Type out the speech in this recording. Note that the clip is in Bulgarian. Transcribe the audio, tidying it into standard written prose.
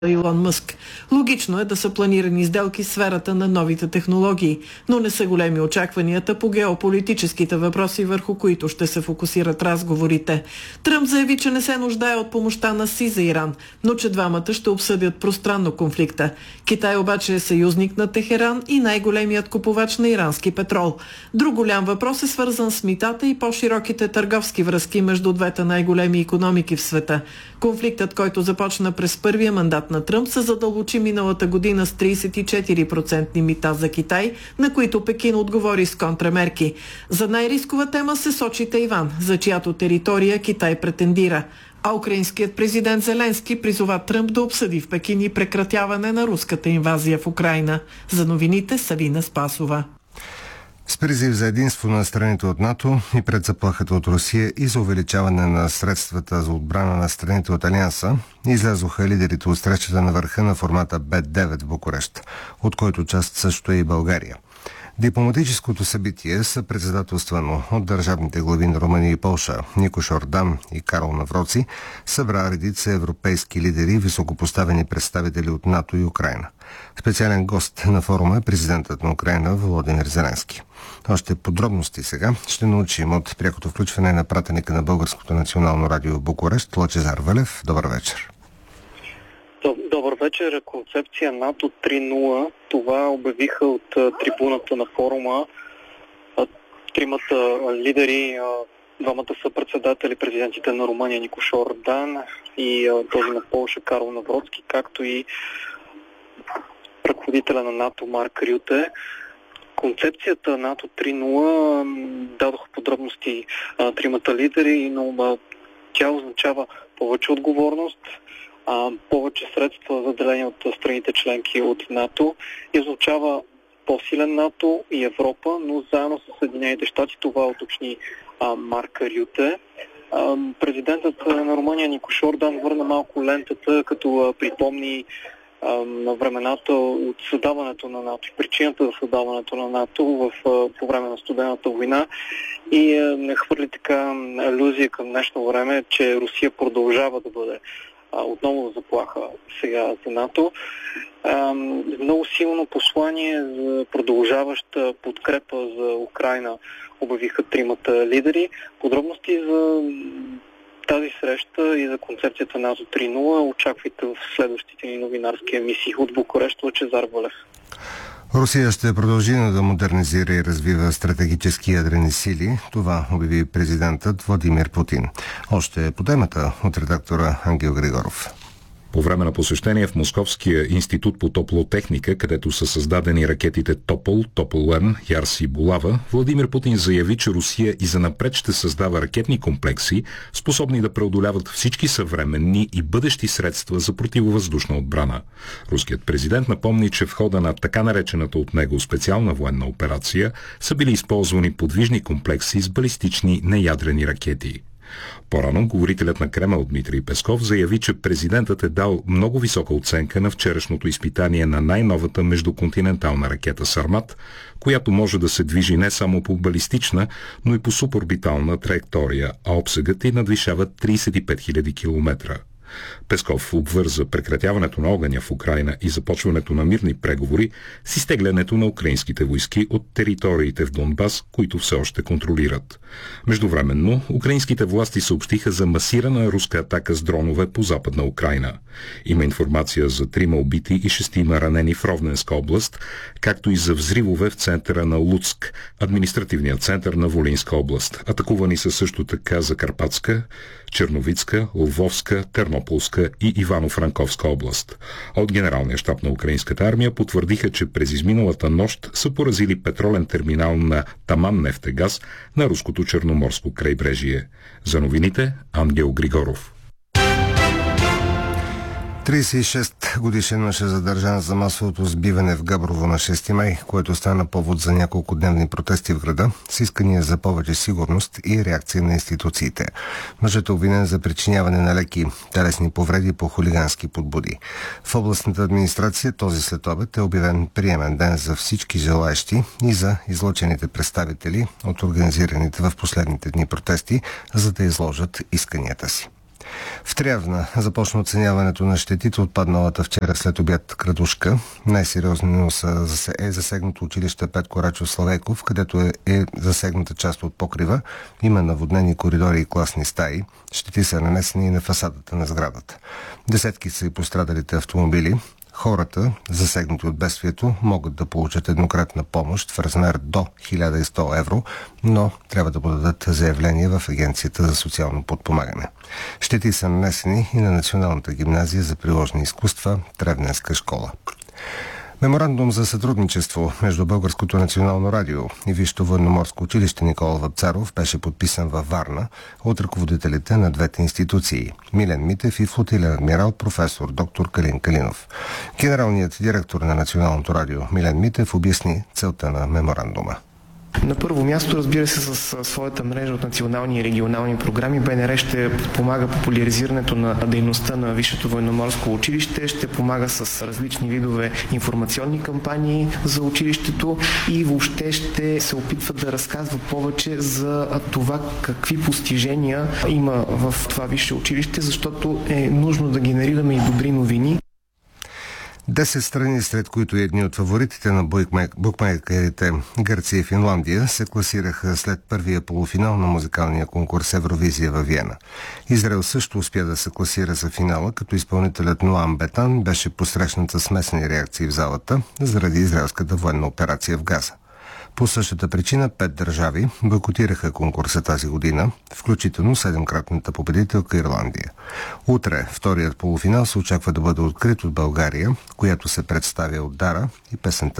Илон Мъск. Логично е да са планирани сделки в сферата на новите технологии, но не са големи очакванията по геополитическите въпроси, върху които ще се фокусират разговорите. Тръмп заяви, че не се нуждае от помощта на Си за Иран, но че двамата ще обсъдят пространно конфликта. Китай обаче е съюзник на Техеран и най-големият купувач на ирански петрол. Друг голям въпрос е свързан с митата и по-широките търговски връзки между двете най-големи икономики в света. Конфликтът, който започна през първия мандат на Тръмп, се задълбочи миналата година с 34% мита за Китай, на които Пекин отговори с контрамерки. За най-рискова тема се сочи Тайван, за чиято територия Китай претендира. А украинският президент Зеленски призова Тръмп да обсъди в Пекин и прекратяване на руската инвазия в Украйна. За новините Савина Спасова. С призив за единство на страните от НАТО и пред заплахата от Русия и за увеличаване на средствата за отбрана на страните от Алианса, излязоха лидерите от срещата на върха на формата Б9 в Букурещ, от който част също е и България. Дипломатическото събитие, съпредседателствано от държавните глави на Румъния и Полша Никош Ордан и Карл Навроци, събра редица европейски лидери и високопоставени представители от НАТО и Украйна. Специален гост на форума е президентът на Украйна Володимир Зеленски. Още подробности сега ще научим от прякото включване на пратеника на Българското национално радио в Букурещ Лъчезар Вълев. Добър вечер. Добър вечер. Концепция НАТО 3.0. Това обявиха от трибуната на форума тримата лидери, двамата са председатели, президентите на Румъния Никош Ордан и този на Полша Карл Навроцки, както и ръководителя на НАТО Марк Рюте. Концепцията НАТО 3.0 дадоха подробности тримата лидери, но тя означава повече отговорност, повече средства заделени от страните членки от НАТО и означава по-силен НАТО и Европа, но заедно с Съединените щати. Това уточни Марк Рюте. Президентът на Румъния Никош Ордан върна малко лентата, като припомни на времената от създаването на НАТО, причината за създаването на НАТО по време на студената война и не хвърли така алюзия към днешно време, че Русия продължава да бъде отново заплаха сега за НАТО. Много силно послание за продължаваща подкрепа за Украйна обявиха тримата лидери. Подробности за тази среща и за концепцията НАТО 3.0 очаквайте в следващите ни новинарски емисии. От Букурещ Лъчезар Вълев. Русия ще продължи да модернизира и развива стратегически ядрени сили. Това обяви президентът Владимир Путин. Още по темата от редактора Ангел Григоров. По време на посещение в Московския институт по топлотехника, където са създадени ракетите Топол, Топол-М, Ярс и Булава, Владимир Путин заяви, че Русия и занапред ще създава ракетни комплекси, способни да преодоляват всички съвременни и бъдещи средства за противовъздушна отбрана. Руският президент напомни, че в хода на така наречената от него специална военна операция са били използвани подвижни комплекси с балистични неядрени ракети. По-рано говорителят на Кремъл Дмитрий Песков заяви, че президентът е дал много висока оценка на вчерашното изпитание на най-новата междуконтинентална ракета Сармат, която може да се движи не само по балистична, но и по суборбитална траектория, а обсегът й надвишава 35 000 км. Песков обвърза прекратяването на огъня в Украйна и започването на мирни преговори с изтеглянето на украинските войски от териториите в Донбас, които все още контролират. Междувременно, украинските власти съобщиха за масирана руска атака с дронове по западна Украйна. Има информация за 3 убити и 6 ранени в Ровненска област, както и за взривове в центъра на Луцк, административният център на Волинска област. Атакувани са също така Закарпатска, Черновицка, Лвовска, Тернополска и Ивано-Франковска област. От Генералния щаб на украинската армия потвърдиха, че през изминалата нощ са поразили петролен терминал на Таман Нефтегаз на руското черноморско крайбрежие. За новините Ангел Григоров. 36 годишен мъж е задържан за масовото сбиване в Габрово на 6 май, което стана повод за няколко дневни протести в града с искания за повече сигурност и реакция на институциите. Мъжът е обвинен за причиняване на леки телесни повреди по хулигански подбуди. В областната администрация този следобед е обявен приемен ден за всички желаещи и за излъчените представители от организираните в последните дни протести, за да изложат исканията си. В Трявна започна оценяването на щетите от падналата вчера след обяд градушка. Най-сериозно е засегнато училище Петко Рачов Славейков, където е засегната част от покрива. Има наводнени коридори и класни стаи. Щети са нанесени и на фасадата на сградата. Десетки са и пострадалите автомобили. Хората, засегнати от бедствието, могат да получат еднократна помощ в размер до 1100 евро, но трябва да подадат заявление в Агенцията за социално подпомагане. Щети са нанесени и на Националната гимназия за приложни изкуства, Тревненска школа. Меморандум за сътрудничество между Българското национално радио и Висшето военноморско училище Никола Вапцаров беше подписан във Варна от ръководителите на двете институции Милен Митев и флотилен адмирал професор доктор Калин Калинов. Генералният директор на Националното радио Милен Митев обясни целта на меморандума. На първо място, разбира се, с своята мрежа от национални и регионални програми, БНР ще помага популяризирането на дейността на Висшето военноморско училище, ще помага с различни видове информационни кампании за училището и въобще ще се опитва да разказва повече за това какви постижения има в това висше училище, защото е нужно да генерираме и добри новини. 10 страни, сред които едни от фаворитите на букмейкерите Гърция и Финландия, се класираха след първия полуфинал на музикалния конкурс Евровизия във Виена. Израел също успя да се класира за финала, като изпълнителят Ноам Бетан беше посрещнат с смесени реакции в залата заради израелската военна операция в Газа. По същата причина 5 държави бойкотираха конкурса тази година, включително 7-кратната победителка Ирландия. Утре вторият полуфинал се очаква да бъде открит от България, която се представя от Дара и песента